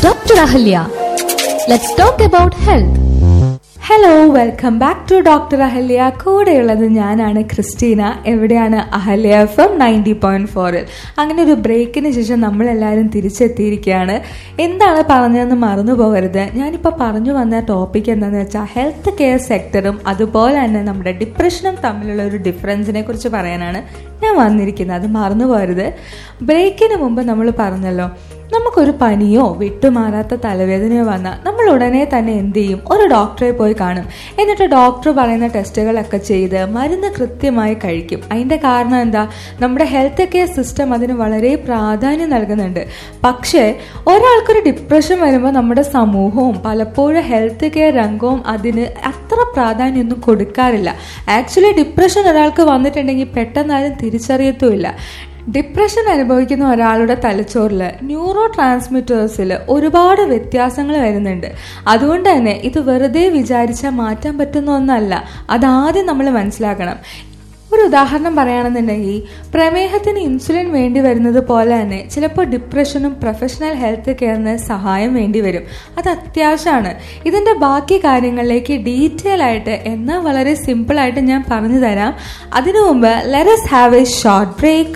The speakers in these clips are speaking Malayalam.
Dr. Ahalya. Let's talk about health. Hello, welcome back to doctor Ahalya. കൂടെയുള്ളത് ഞാനാണ് ക്രിസ്റ്റീന. എവിടെയാണ്? അഹല്യ FM 90.4. അങ്ങനെ ഒരു ബ്രേക്കിന് ശേഷം നമ്മളെല്ലാവരും തിരിച്ചെത്തിയിരിക്കുകയാണ്. എന്താണ് പറഞ്ഞതെന്ന് മറന്നു പോകരുത്. ഞാനിപ്പോൾ പറഞ്ഞു വന്ന ടോപ്പിക് എന്താണെന്ന് വെച്ചാൽ ഹെൽത്ത് കെയർ സെക്ടറും അതുപോലെ തന്നെ നമ്മുടെ ഡിപ്രഷനും തമ്മിലുള്ള ഒരു ഡിഫറൻസിനെ കുറിച്ച് പറയാനാണ് ഞാൻ വന്നിരിക്കുന്നത്. അത് മറന്നു പോകരുത്. ബ്രേക്കിന് മുമ്പ് നമ്മൾ പറഞ്ഞല്ലോ, നമുക്കൊരു പനിയോ വിട്ടുമാറാത്ത തലവേദനയോ വന്നാൽ നമ്മൾ ഉടനെ തന്നെ എന്ത് ചെയ്യും? ഒരു ഡോക്ടറെ പോയി കാണും. എന്നിട്ട് ഡോക്ടർ പറയുന്ന ടെസ്റ്റുകളൊക്കെ ചെയ്ത് മരുന്ന് കൃത്യമായി കഴിക്കും. അതിൻ്റെ കാരണം എന്താ? നമ്മുടെ ഹെൽത്ത് കെയർ സിസ്റ്റം അതിന് വളരെ പ്രാധാന്യം നൽകുന്നുണ്ട്. പക്ഷേ ഒരാൾക്കൊരു ഡിപ്രഷൻ വരുമ്പോൾ നമ്മുടെ സമൂഹവും പലപ്പോഴും ഹെൽത്ത് കെയർ രംഗവും അതിന് അത്ര പ്രാധാന്യമൊന്നും കൊടുക്കാറില്ല. ആക്ച്വലി ഡിപ്രഷൻ ഒരാൾക്ക് വന്നിട്ടുണ്ടെങ്കിൽ പെട്ടെന്നാരും തിരിച്ചറിയത്തുമില്ല. ഡിപ്രഷൻ അനുഭവിക്കുന്ന ഒരാളുടെ തലച്ചോറിൽ ന്യൂറോ ട്രാൻസ്മിറ്റേഴ്സിൽ ഒരുപാട് വ്യത്യാസങ്ങൾ വരുന്നുണ്ട്. അതുകൊണ്ട് തന്നെ ഇത് വെറുതെ വിചാരിച്ചാൽ മാറ്റാൻ പറ്റുന്ന ഒന്നല്ല. അതാദ്യം നമ്മൾ മനസ്സിലാക്കണം. ഒരു ഉദാഹരണം പറയുകയാണെന്നുണ്ടെങ്കിൽ, പ്രമേഹത്തിന് ഇൻസുലിൻ വേണ്ടി വരുന്നത് പോലെ തന്നെ ചിലപ്പോൾ ഡിപ്രഷനും പ്രൊഫഷണൽ ഹെൽത്ത് കെയറിന് സഹായം വേണ്ടി വരും. അത് അത്യാവശ്യമാണ്. ഇതിൻ്റെ ബാക്കി കാര്യങ്ങളിലേക്ക് ഡീറ്റെയിൽ ആയിട്ട് എന്നാൽ വളരെ സിമ്പിളായിട്ട് ഞാൻ പറഞ്ഞു തരാം. അതിനു മുമ്പ് let us have a short break.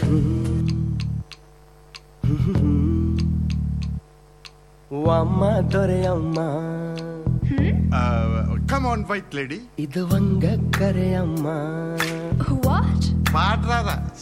Come on, white lady. ಇದು ವಂಗ ಕರೆ ಅಮ್ಮ. What? ಪಾಡ್ರಾದ